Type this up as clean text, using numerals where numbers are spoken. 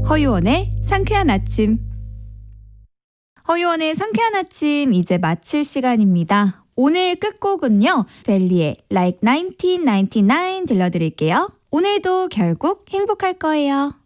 허유원의 상쾌한 아침. 허유원의 상쾌한 아침 이제 마칠 시간입니다. 오늘 끝곡은요. 벨리의 Like 1999 들려드릴게요. 오늘도 결국 행복할 거예요.